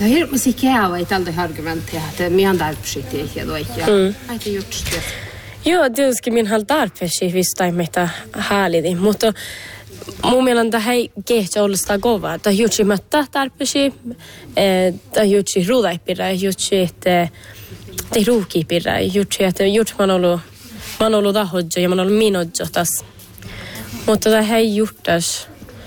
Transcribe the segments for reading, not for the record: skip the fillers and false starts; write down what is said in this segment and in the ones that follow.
Ja hirveästi käy, ei tältä argumentteja, että minä tarvitsen ja doikja. Ei just det. Joo, tietysti minä haluan tarpeeksi vistain meitä häälidi, mutta mun mielestä hei kehtää olla sitä kovaa. Tämä jutsi mättä tarpeeksi, tämä jutsi ruudaipirra, jutsi, että te ruukipirra, jutsi, että jutsi mä oon ollut tahodjo ja mä oon ollut minodjo tässä. Mutta tämä hei juttas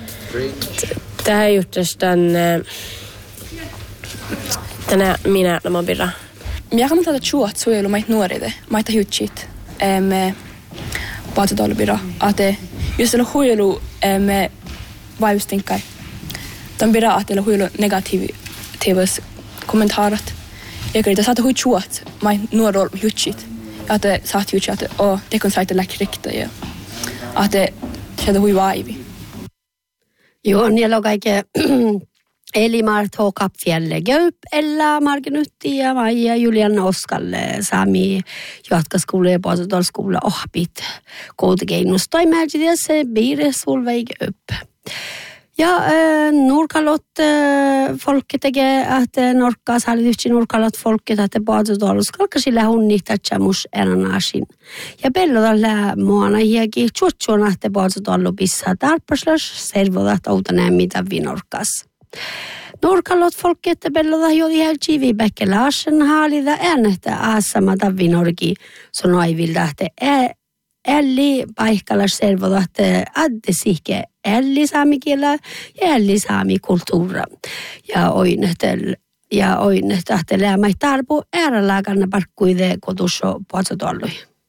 tänä minä nämä birra. Jag kan ta chuat suojelu mait nuoride, maita jutsit. Paatodolbira, ate jos on huilu me vaivustinkai. Tämän birra atella huilu negatiivs kommentaarat. Ja kyllä saat hui chuat mait nuorol jutsit. Ate saat jutsit ate o tekon saite läkrikta ja ate sieltä hui vaivi. Joo, niillä on kaikkea Elimar Tokap Fjälle Göp, Ella Margenutti ja Maija Juliana Oskalle Sami jatkaskoulu ja Paasodalskoulu ohpit koulutukeinus toimääjides Biire Solveig Göp. Ja Nurkalot folket tekee, että Norkkaas hallitsi Nurkalot folket, että Paasodalskoulu sillä hunnihtatsamus enanasin. Ja pellotalle muana hiäkin tjuotsuona, että Paasodallu pissää tarpaslas servodat autonämmitä vinorkas. Nurkalot folket pelloda jodi helgi Vibeke Larsen haalida äänettä aasamata vinorgi sanoivilta, että Elli paikkalas servoda, että adde sihke elli saamikielä ja elli saamikulttuura. Ja oinnet että lämmäi tarpu äärälääkänne parkkuide kotusso Paasodallu.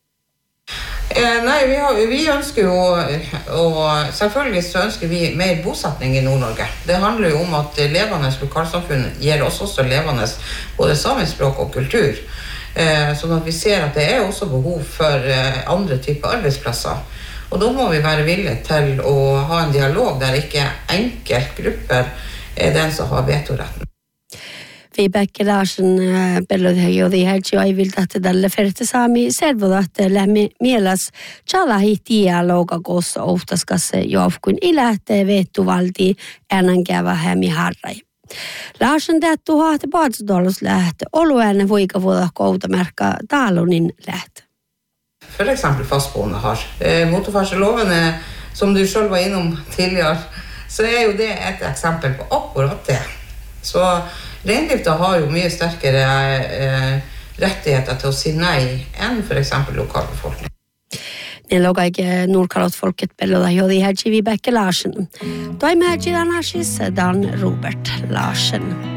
Nej, vi önskar ju, och selvfølgelig så önskar vi mer bosättning i Nord-Norge. Det handlar ju om att levande lokalsamfunn ger oss också levande både samisk språk och kultur. Så att vi ser att det är också behov för andra typer av arbetsplatser. Och då må vi vara villiga till att ha en dialog där inte enkeltgrupper är den som har vetorätten. Vibeke Larsen pelloda jodi helgi aivilta, että tälle ferte saami servoda, että lämmi mielas chalahi dialoga kossa ohtaskas joukkuin ilähtee veettuvalti ennankävä hämi harrai. Larsen täyttu hahti Paasodalus lähtö, oluäänen voika vuoda koutamerkka talunin lähtö. För exempel fastboende har. Motorfärdsloven är, som du själv var inom tidigare, så är ju det ett exempel på akkurat det. Så reindrifta har ju mycket starkare rättigheter till att säga nej än för exempel lokalbefolkningen. Niillä on kaikki Nurkalot folket pelloda jodi helgi Vibeke Larsen. Toimääjidan asis Dan Robert Larsen.